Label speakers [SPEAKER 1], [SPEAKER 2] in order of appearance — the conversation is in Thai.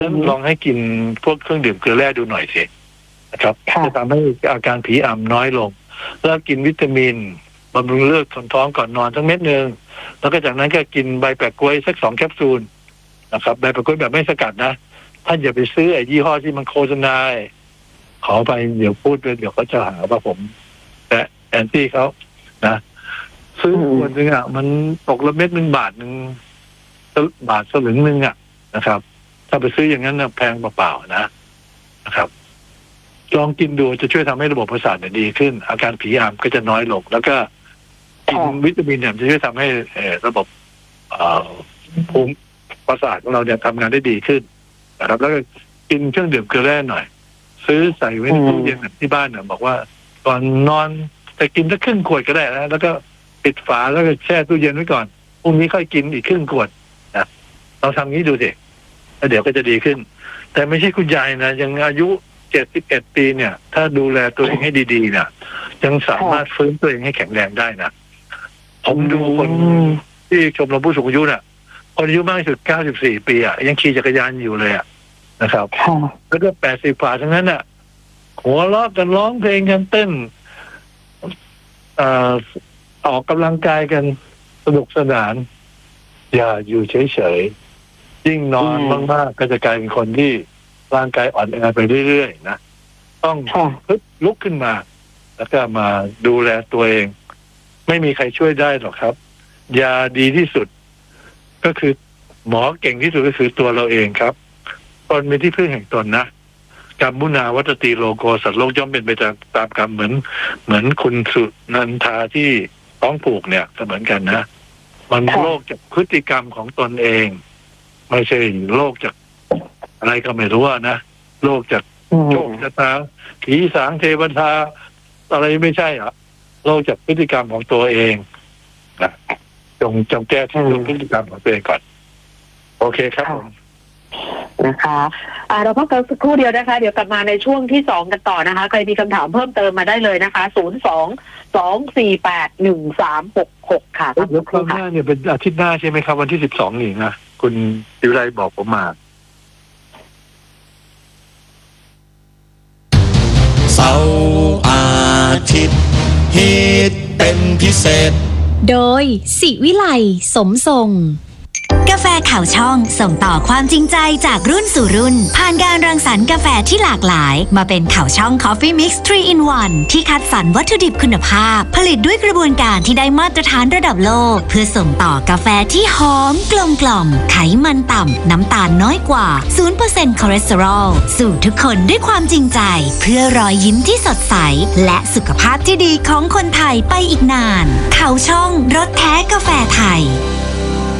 [SPEAKER 1] ลองให้กินพวกเครื่องดื่มเกลือแร่ดูหน่อยสินะครับจะทำให้อาการผีอำน้อยลงแล้วกินวิตามินบำรุงเลือดทนท้องก่อนนอนสักเม็ดนึงแล้วก็จากนั้นก็กินใบแปะกล้วยสัก2 แคปซูลนะครับใบแปะกล้วยแบบไม่สกัดนะท่านอย่าไปซื้อไอ้ยี่ห้อที่มันโฆษณาขอไปเดี๋ยวพูดเดี๋ยวเขาจะหาว่าผมแต่แอนตี้เขานะซื้อคนนึงมันตกละเม็ด1 บาทนึงบาทสลึงนึงนะครับถ้าไปซื้ออย่างนั้นแพงเปล่าๆนะครับลองกินดูจะช่วยทำให้ระบบประสาทดีขึ้นอาการผีอำก็จะน้อยลงแล้วก็กินวิตามินเนี่ยจะช่วยทำให้ระบบภูมิประสาทของเราเนี่ยทำงานได้ดีขึ้นนะครับแล้วก็กินเครื่องดื่มเกลือแร่หน่อยซื้อใส่ไว้ในตู้เย็นที่บ้านเนี่ยบอกว่าก่อนนอนจะกินสักครึ่งขวดก็ได้นะแล้วก็ปิดฝาแล้วก็แช่ตู้เย็นไว้ก่อนพรุ่งนี้ค่อยกินอีกครึ่งขวดนะเราทำงี้ดูสิแล้วเดี๋ยวก็จะดีขึ้นแต่ไม่ใช่คุณยายนะยังอายุ71 ปีเนี่ยถ้าดูแลตัวเองให้ดีๆเนี่ยยังสามารถฟื้นตัวเองให้แข็งแรงได้นะผมดูคนที่ชมรมผู้สูงอายุเนี่ยคนอายุมากที่สุด94 ปียังขี่จักรยานอยู่เลยนะครับแล้วก็80 กว่าทั้งนั้นหัวเราะกันร้องเพลงกันเต้นออกกำลังกายกันสนุกสนานอย่าอยู่เฉยๆยิ่งนอนมากๆก็จะกลายเป็นคนที่ร่างกายอ่อนแอไปเรื่อยๆนะต้องลุกขึ้นมาแล้วก็มาดูแลตัวเองไม่มีใครช่วยได้หรอกครับยาดีที่สุดก็คือหมอเก่งที่สุดก็คือตัวเราเองครับตนเป็นที่พึ่งแห่งตนนะกรรมมุนาวัตติโลโกสัตว์โลกย่อมเป็นไปตามกรรมเหมือนคุณสุนันทาที่ต้องผูกเนี่ยก็เหมือนกันนะมันโลกจากพฤติกรรมของตนเองไม่ใช่โลกจากอะไรก็ไม่รู้นะโลกจากโชคชะตาผีสางเทวดาอะไรไม่ใช่โลกจากพฤติกรรมของตัวเองนะจงแก้ที่พฤติกรรมของตัวเองก่อนโอเคครับผม
[SPEAKER 2] นะคะเราพักกันสักครู่เดียวนะคะเดี๋ยวกลับมาในช่วงที่2กันต่อนะคะใครมีคำถามเพิ่มเติมมาได้เลยนะคะ02-248-1366ค่ะ
[SPEAKER 1] แล้วครั้งหน้าเนี่ยเป็นอาทิตย์หน้าใช่ไหมครับวันที่12นี่นะคุณดิวไลบอกผมมา
[SPEAKER 3] เสาร์อาทิตย์ฮิตเป็นพิเศษ
[SPEAKER 4] โดยศิวิไลสมทรง
[SPEAKER 5] กาแฟข่าวช่องส่งต่อความจริงใจจากรุ่นสู่รุ่นผ่านการรังสรรค์กาแฟที่หลากหลายมาเป็นข่าวช่อง Coffee Mix 3 in 1 ที่คัดสรรวัตถุดิบคุณภาพผลิตด้วยกระบวนการที่ได้มาตรฐานระดับโลกเพื่อส่งต่อกาแฟที่หอมกลมกล่อมไขมันต่ำน้ำตาลน้อยกว่า 0% คอเลสเตอรอลสู่ทุกคนด้วยความจริงใจเพื่อรอยยิ้มที่สดใสและสุขภาพที่ดีของคนไทยไปอีกนานข่าวช่องรสแท้กาแฟไทย